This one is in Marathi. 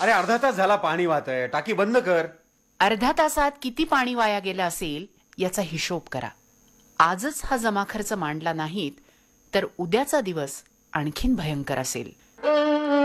अरे अर्धा तास झाला पाणी वाहतंय, टाकी बंद कर. अर्ध्या तासात किती पाणी वाया गेलं असेल याचा हिशोब करा. आजच हा जमा खर्च मांडला नाहीत तर उद्याचा दिवस आणखीन भयंकर असेल.